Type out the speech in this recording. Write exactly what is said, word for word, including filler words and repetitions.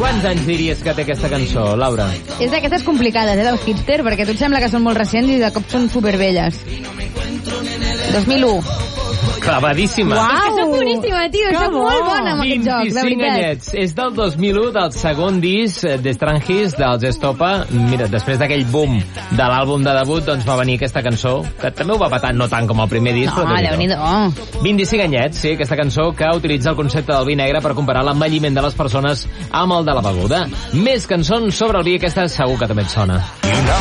Quants anys diries que té aquesta cançó, Laura? És d'aquestes complicades, eh, del hipster, perquè a tu et sembla que són molt recents i de cop són supervelles. dos mil u. Clavadíssima. Uau! És que soc boníssima, tio. Soc molt bona amb aquest joc, de vint-i-cinc veritat. anyets. És del dos mil u, del segon disc de Strangis, dels Estopa. Mira, després d'aquell boom de l'àlbum de debut, doncs va venir aquesta cançó, que també ho va patar, no tant com el primer disc, No, però Déu-n'hi-do. vint-i-cinc anyets, sí, aquesta cançó que utilitza el concepte del vi negre per comparar l'envelliment de les persones amb el de la beguda. Més cançons sobre el vi, aquesta segur que també et sona.